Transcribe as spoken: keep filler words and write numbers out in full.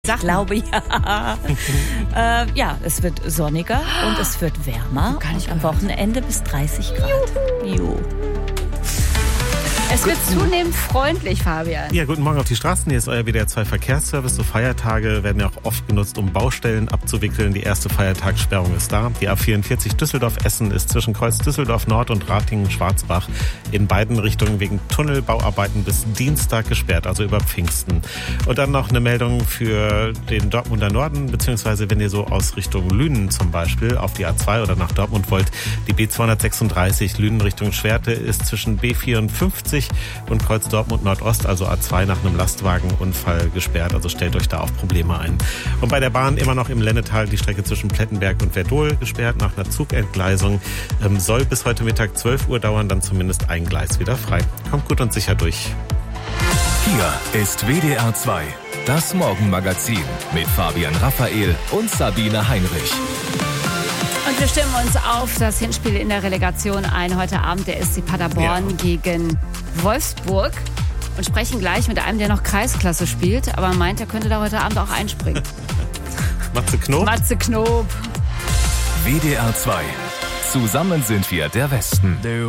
Ich glaube, ja. äh, ja, es wird sonniger und es wird wärmer. Gar nicht am Wochenende bis dreißig Grad. Juhu. Juhu. Es wird zunehmend freundlich, Fabian. Ja, guten Morgen auf die Straßen. Hier ist euer W D R zwei Verkehrsservice. So Feiertage werden ja auch oft genutzt, um Baustellen abzuwickeln. Die erste Feiertagssperrung ist da. Die A vierundvierzig Düsseldorf-Essen ist zwischen Kreuz Düsseldorf Nord und Ratingen-Schwarzbach in beiden Richtungen wegen Tunnelbauarbeiten bis Dienstag gesperrt, also über Pfingsten. Und dann noch eine Meldung für den Dortmunder Norden, beziehungsweise wenn ihr so aus Richtung Lünen zum Beispiel auf die A zwei oder nach Dortmund wollt, die B zweihundertsechsunddreißig Lünen Richtung Schwerte ist zwischen B vierundfünfzig und Kreuz Dortmund Nordost, also A zwei, nach einem Lastwagenunfall gesperrt. Also stellt euch da auf Probleme ein. Und bei der Bahn immer noch im Lennetal die Strecke zwischen Plettenberg und Werdohl gesperrt nach einer Zugentgleisung. Ähm, soll bis heute Mittag zwölf Uhr dauern, dann zumindest ein Gleis wieder frei. Kommt gut und sicher durch. Hier ist W D R zwei, das Morgenmagazin mit Fabian Raphael und Sabine Heinrich. Und wir stimmen uns auf das Hinspiel in der Relegation ein. Heute Abend der S C Paderborn ja. gegen Wolfsburg. Und sprechen gleich mit einem, der noch Kreisklasse spielt, aber meint, er könnte da heute Abend auch einspringen. Matze Knob. Matze Knob. W D R zwei. Zusammen sind wir der Westen.